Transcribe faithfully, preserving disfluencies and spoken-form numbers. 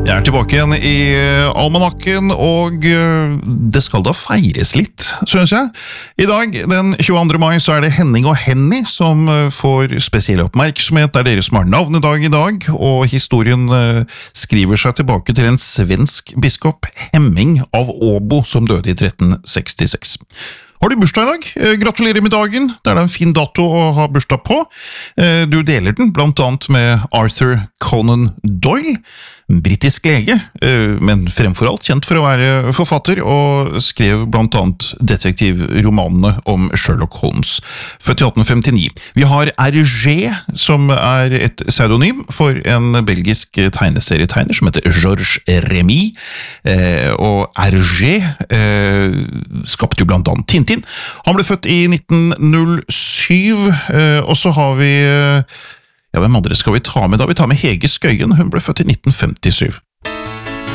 Jeg er tilbake igjen i Almanakken, og det skal da feires litt, synes jeg. I dag, den tjueandre mai, så er det Henning og Henny som får spesiell oppmerksomhet. Det er dere som har navnedag i dag, og historien skriver seg tilbake til en svensk biskop, Hemming av Åbo, som døde i tretten sekstiseks. Har du bursdag i dag? Gratulerer med dagen. Det er da en fin dato å ha bursdag på. Du deler den blant annet med Arthur Conan Doyle, en britisk lege, men fremfor alt kjent for å være forfatter, og skrev blant annet detektivromanene om Sherlock Holmes, født i atten femtini. Vi har R G, som er et pseudonym for en belgisk tegneserietegner som heter Georges Remy, og R G skapte jo blant annet Tintin. Han ble født i nitten null syv, og så har vi... Ja, hvem andre skal vi ta med da? Vi tar med Hege Skøyen, hun ble født i nitten femtisju.